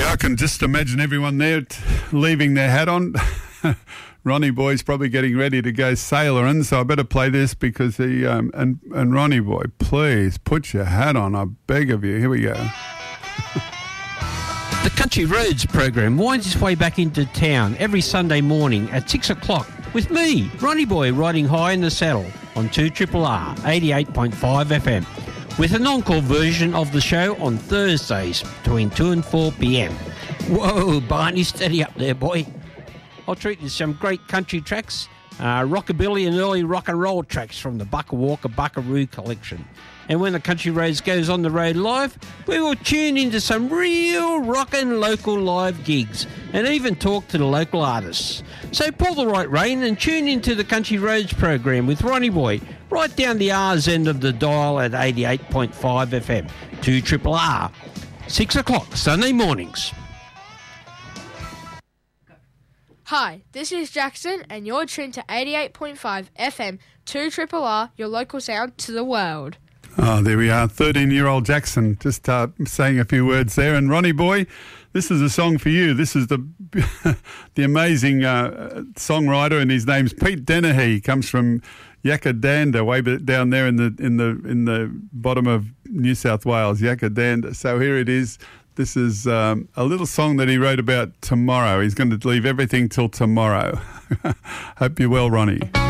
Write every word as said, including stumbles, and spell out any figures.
Yeah, I can just imagine everyone there t- leaving their hat on. Ronnie Boy's probably getting ready to go sailoring, so I better play this because he um, and and Ronnie Boy, please put your hat on. I beg of you. Here we go. The Country Roads program winds its way back into town every Sunday morning at six o'clock with me, Ronnie Boy, riding high in the saddle on two R R R eighty-eight point five F M, with an encore version of the show on Thursdays between two and four p.m. Whoa, Barney, steady up there, boy. I'll treat you to some great country tracks, uh, rockabilly and early rock and roll tracks from the Bucka Walker Buckaroo collection. And when the Country Roads goes on the road live, we will tune into some real rockin' local live gigs and even talk to the local artists. So pull the right rein and tune into the Country Roads program with Ronnie Boy, right down the R's end of the dial at eighty-eight point five F M, two R R R, six o'clock Sunday mornings. Hi, this is Jackson, and you're tuned to eighty-eight point five F M, two R R R, your local sound to the world. Oh, there we are, thirteen-year-old Jackson, just uh, saying a few words there. And Ronnie Boy, this is a song for you. This is the the amazing uh, songwriter, and his name's Pete Dennehy. He comes from Yakadanda, way down there in the in the in the bottom of New South Wales, Yakadanda. So here it is. This is um, a little song that he wrote about tomorrow. He's going to leave everything till tomorrow. Hope you're well, Ronnie.